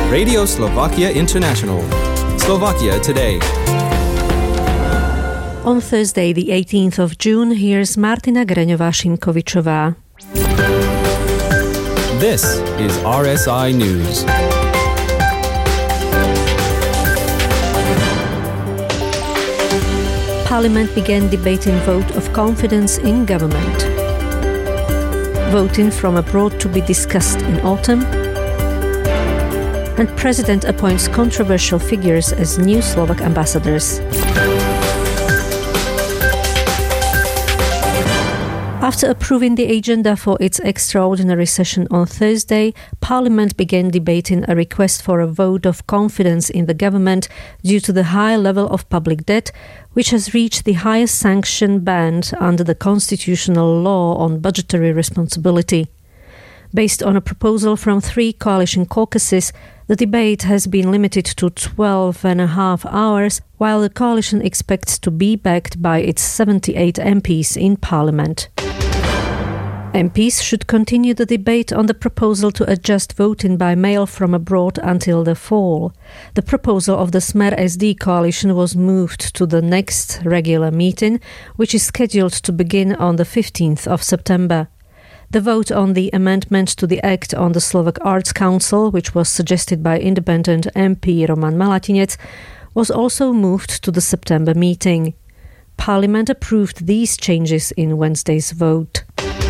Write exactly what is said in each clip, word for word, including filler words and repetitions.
Radio Slovakia International. Slovakia Today. On Thursday, the eighteenth of June, here's Martina Greňová-Šimkovičová. This is R S I News. Parliament began debating vote of confidence in government. Voting from abroad to be discussed in autumn. And President appoints controversial figures as new Slovak ambassadors. After approving the agenda for its extraordinary session on Thursday, Parliament began debating a request for a vote of confidence in the government due to the high level of public debt, which has reached the highest sanction band under the constitutional law on budgetary responsibility. Based on a proposal from three coalition caucuses, the debate has been limited to twelve and a half hours, while the coalition expects to be backed by its seventy-eight M Ps in Parliament. M Ps should continue the debate on the proposal to adjust voting by mail from abroad until the fall. The proposal of the Smer S D coalition was moved to the next regular meeting, which is scheduled to begin on the fifteenth of September. The vote on the amendment to the Act on the Slovak Arts Council, which was suggested by independent M P Roman Malatinec, was also moved to the September meeting. Parliament approved these changes in Wednesday's vote.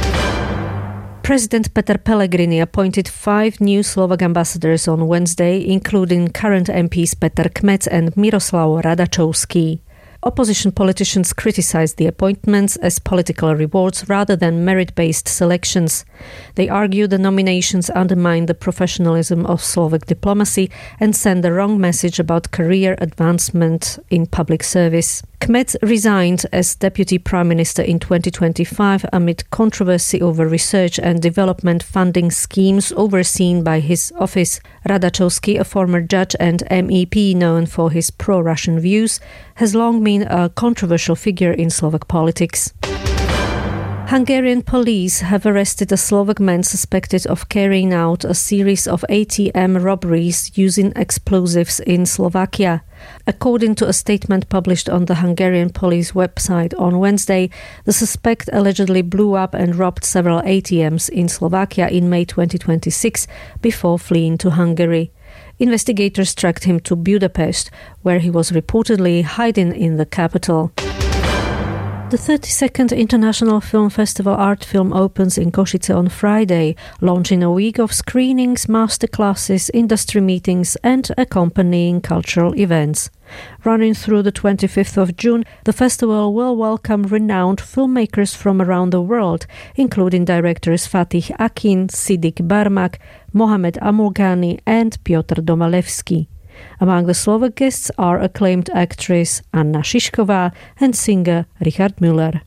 President Peter Pellegrini appointed five new Slovak ambassadors on Wednesday, including current M Ps Peter Kmec and Miroslav Radačovský. Opposition politicians criticized the appointments as political rewards rather than merit-based selections. They argue the nominations undermine the professionalism of Slovak diplomacy and send the wrong message about career advancement in public service. Kmec resigned as Deputy Prime Minister in twenty twenty-five amid controversy over research and development funding schemes overseen by his office. Radačovský, a former judge and M E P known for his pro-Russian views, has long been a controversial figure in Slovak politics. Hungarian police have arrested a Slovak man suspected of carrying out a series of A T M robberies using explosives in Slovakia. According to a statement published on the Hungarian police website on Wednesday, the suspect allegedly blew up and robbed several A T Ms in Slovakia in May twenty twenty-six before fleeing to Hungary. Investigators tracked him to Budapest, where he was reportedly hiding in the capital. The thirty-second International Film Festival Art Film opens in Košice on Friday, launching a week of screenings, masterclasses, industry meetings and accompanying cultural events. Running through the twenty-fifth of June, the festival will welcome renowned filmmakers from around the world, including directors Fatih Akin, Sidik Barmak, Mohamed Amulgani and Piotr Domalevský. Among the Slovak guests are acclaimed actress Anna Šišková and singer Richard Müller.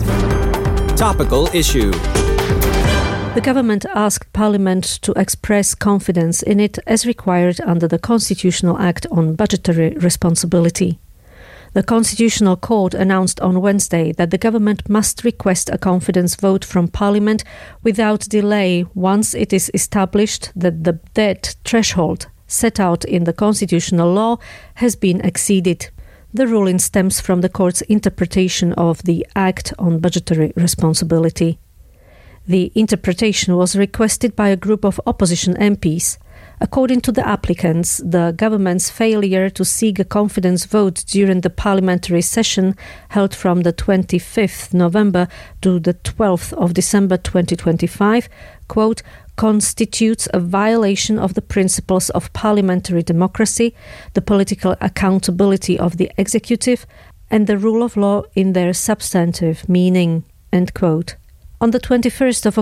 Topical issue. The government asked Parliament to express confidence in it as required under the Constitutional Act on Budgetary Responsibility. The Constitutional Court announced on Wednesday that the government must request a confidence vote from Parliament without delay once it is established that the debt threshold set out in the constitutional law has been exceeded. The ruling stems from the court's interpretation of the Act on Budgetary Responsibility. The interpretation was requested by a group of opposition M Ps. According to the applicants, the government's failure to seek a confidence vote during the parliamentary session held from the twenty-fifth of November to the twelfth of December twenty twenty-five, quote, constitutes a violation of the principles of parliamentary democracy, the political accountability of the executive, and the rule of law in their substantive meaning, end quote. On the twenty-first of